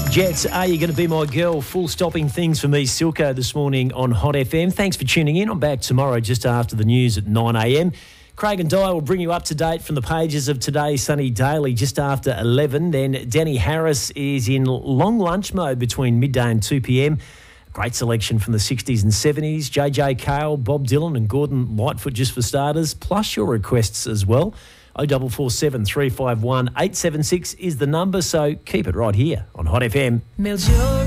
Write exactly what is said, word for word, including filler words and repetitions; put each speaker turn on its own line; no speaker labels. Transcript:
Jets, are you going to be my girl? Full stopping things for me, Silko, this morning on Hot F M. Thanks for tuning in. I'm back tomorrow just after the news at nine a m. Craig and Di will bring you up to date from the pages of today's Sunny Daily just after eleven. Then Danny Harris is in long lunch mode between midday and two p m. Great selection from the sixties and seventies. J J Cale, Bob Dylan and Gordon Lightfoot just for starters, plus your requests as well. oh four four seven, three five one, eight seven six is the number, so keep it right here on Hot F M.